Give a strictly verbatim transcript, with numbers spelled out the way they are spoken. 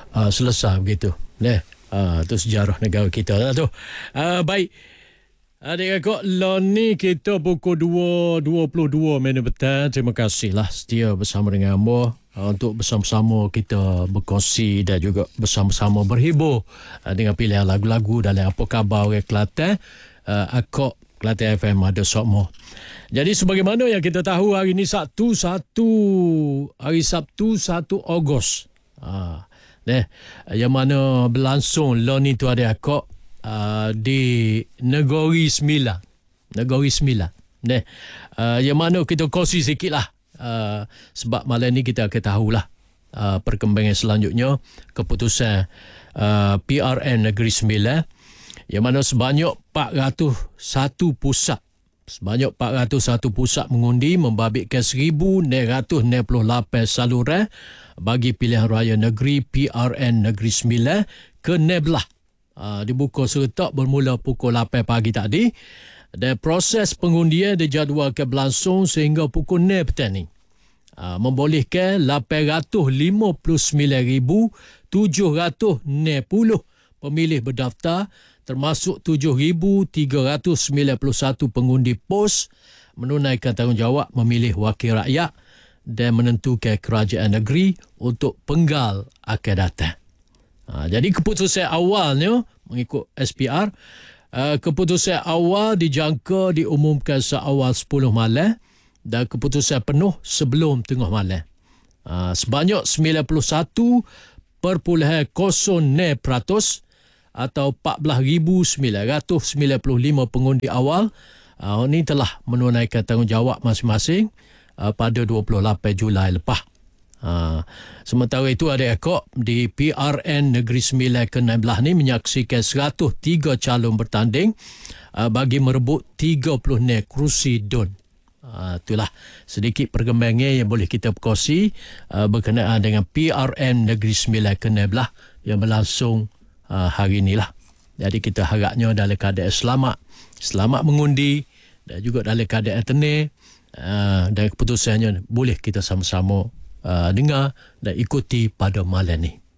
uh, selesai begitu. Nah, uh, tu sejarah negara kita lah tu. Uh, baik. Adik kakak, lon ni kita pukul dua dua puluh dua minit petang. Terima kasihlah setia bersama dengan Amor uh, untuk bersama-sama kita berkongsi dan juga bersama-sama berhibur uh, dengan pilihan lagu-lagu dalam Apa Khabar Orang Kelantan. Uh, Akak Kelantan F M ada sokmo. Jadi sebagaimana yang kita tahu, hari ni Sabtu satu hari Sabtu satu Ogos. Ah, uh, yang mana berlangsung lon itu ada akak Uh, di Negeri Sembilan. Negeri Sembilan. Nah, uh, yang mana kita kongsi sikit lah. Uh, sebab malam ni kita akan tahulah uh, perkembangan selanjutnya keputusan uh, P R N Negeri Sembilan, yang mana sebanyak empat ratus satu pusat sebanyak empat ratus satu pusat mengundi membabitkan seribu enam ratus enam puluh lapan saluran bagi pilihan raya negeri P R N Negeri Sembilan ke Neblah. Uh, dibuka serentak bermula pukul lapan pagi tadi, dan proses pengundian dijadualkan berlangsung sehingga pukul enam petang ni. Uh, membolehkan lapan ratus lima puluh sembilan ribu tujuh ratus enam puluh pemilih berdaftar, termasuk tujuh ribu tiga ratus sembilan puluh satu pengundi pos menunaikan tanggungjawab memilih wakil rakyat dan menentukan kerajaan negeri untuk penggal akan datang. Ha, jadi keputusan awalnya mengikut S P R, uh, keputusan awal dijangka diumumkan seawal sepuluh malam dan keputusan penuh sebelum tengah malam. Uh, sebanyak sembilan puluh satu perpuluhan kosong enam peratus atau empat belas ribu sembilan ratus sembilan puluh lima pengundi awal uh, ini telah menunaikan tanggungjawab masing-masing uh, pada dua puluh lapan Julai lepas. Ha, sementara itu ada akak di P R N Negeri Sembilan ke enam belas ni menyaksikan seratus tiga calon bertanding uh, bagi merebut tiga puluh enam kerusi D U N. Uh, itulah sedikit perkembangan yang boleh kita berkongsi uh, berkenaan dengan P R N Negeri Sembilan ke enam belas yang berlangsung uh, hari inilah. Jadi kita harapnya dalam keadaan selamat, selamat mengundi dan juga dalam keadaan tenang, uh, dan keputusannya boleh kita sama-sama Uh, dengar dan ikuti pada malam ni.